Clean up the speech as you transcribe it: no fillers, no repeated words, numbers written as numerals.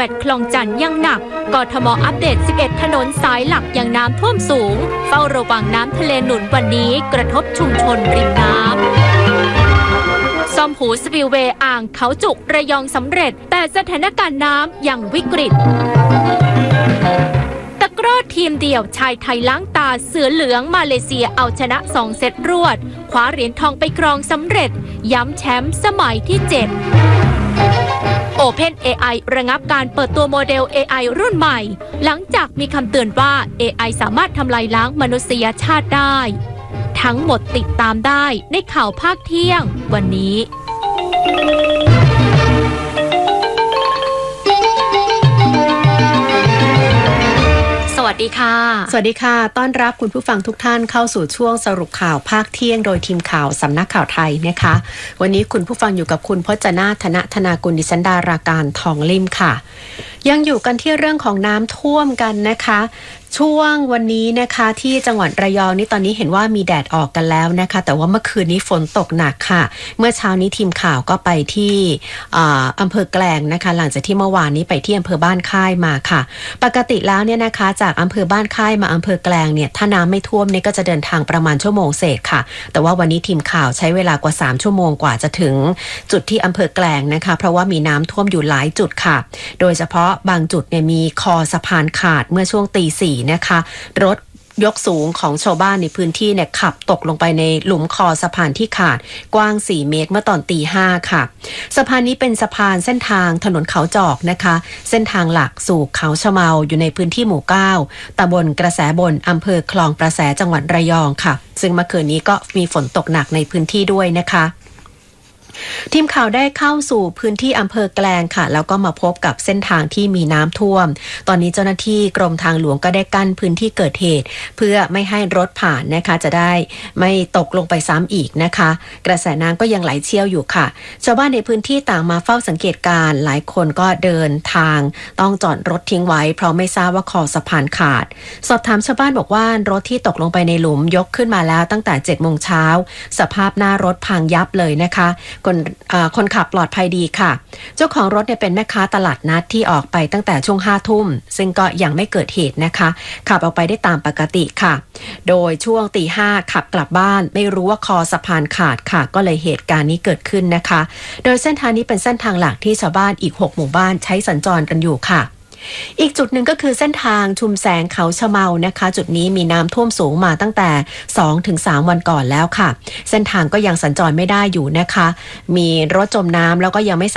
8คลองจันทน์ยังหนักกทมอัปเดต11ถนนสายหลักยังน้ำท่วมสูงเฝ้าระวังน้ำทะเลหนุนวันนี้กระทบชุมชนริมน้ำซ่อมหูสปิลเวย์อ่างเขาจุกระยองสำเร็จแต่สถานการณ์น้ำยังวิกฤตตะกร้อทีมเดี่ยวชายไทยล้างตาเสือเหลืองมาเลเซียเอาชนะ2 เซตรวดคว้าเหรียญทองไปครองสำเร็จย้ำแชมป์สมัยที่7 OpenAI ระงับการเปิดตัวโมเดล AI รุ่นใหม่หลังจากมีคำเตือนว่า AI สามารถทำลายล้างมนุษยชาติได้ทั้งหมดติดตามได้ในข่าวภาคเที่ยงวันนี้สวัสดีค่ะสวัสดีค่ะต้อนรับคุณผู้ฟังทุกท่านเข้าสู่ช่วงสรุปข่าวภาคเที่ยงโดยทีมข่าวสำนักข่าวไทยนะคะวันนี้คุณผู้ฟังอยู่กับคุณพจนาถนธนากุลดิฉันดาราการทองลิ่มค่ะยังอยู่กันที่เรื่องของน้ำท่วมกันนะคะช่วงวันนี้นะคะที่จังหวัดระยองนี่ตอนนี้เห็นว่ามีแดดออกกันแล้วนะคะแต่ว่าเมื่อคืนนี้ฝนตกหนักค่ะเมื่อเช้านี้ทีมข่าวก็ไปที่อำเภอแกลงนะคะหลังจากที่เมื่อวานนี้ไปที่อำเภอบ้านค่ายมาค่ะปกติแล้วเนี่ยนะคะจากอำเภอบ้านค่ายมาอำเภอแกลงเนี่ยถ้าน้ำไม่ท่วมเนี่ยก็จะเดินทางประมาณชั่วโมงเศษค่ะแต่ว่าวันนี้ทีมข่าวใช้เวลากว่า3ชั่วโมงกว่าจะถึงจุดที่อำเภอแกลงนะคะเพราะว่ามีน้ำท่วมอยู่หลายจุดค่ะโดยเฉพาะบางจุดเนี่ยมีคอสะพานขาดเมื่อช่วงตี 4นะคะรถยกสูงของชาวบ้านในพื้นที่เนี่ยขับตกลงไปในหลุมคอสะพานที่ขาดกว้าง4 เมตรเมื่อตอนตี 5ค่ะสะพานนี้เป็นสะพานเส้นทางถนนเขาจอกนะคะเส้นทางหลักสู่เขาชะเมาอยู่ในพื้นที่หมู่ 9 ตำบลกระแสบนอำเภอคลองประแสจังหวัดระยองค่ะซึ่งเมื่อคืนนี้ก็มีฝนตกหนักในพื้นที่ด้วยนะคะทีมข่าวได้เข้าสู่พื้นที่อำเภอแกลงค่ะแล้วก็มาพบกับเส้นทางที่มีน้ำท่วมตอนนี้เจ้าหน้าที่กรมทางหลวงก็ได้กั้นพื้นที่เกิดเหตุเพื่อไม่ให้รถผ่านนะคะจะได้ไม่ตกลงไปซ้ำอีกนะคะกระแสน้ำก็ยังไหลเชี่ยวอยู่ค่ะชาวบ้านในพื้นที่ต่างมาเฝ้าสังเกตการหลายคนก็เดินทางต้องจอดรถทิ้งไว้เพราะไม่ทราบว่าคอสะพานขาดสอบถามชาวบ้านบอกว่ารถที่ตกลงไปในหลุมยกขึ้นมาแล้วตั้งแต่ 7 โมงเช้าสภาพหน้ารถพังยับเลยนะคะคนขับปลอดภัยดีค่ะเจ้าของรถเนี่ยเป็นแม่ค้าตลาดนัดที่ออกไปตั้งแต่ช่วง 5 ทุ่มซึ่งก็ยังไม่เกิดเหตุนะคะขับออกไปได้ตามปกติค่ะโดยช่วงตี 5ขับกลับบ้านไม่รู้ว่าคอสะพานขาดค่ะก็เลยเหตุการณ์นี้เกิดขึ้นนะคะโดยเส้นทางนี้เป็นเส้นทางหลักที่ชาวบ้านอีก6 หมู่บ้านใช้สัญจรกันอยู่ค่ะอีกจุดหนึ่งก็คือเส้นทางชุมแสงเขาชะเมานะคะจุดนี้มีน้ำท่วมสูงมาตั้งแต่ 2-3 วันก่อนแล้วค่ะเส้นทางก็ยังสัญจรไม่ได้อยู่นะคะมีรถจมน้ำแล้วก็ยังไม่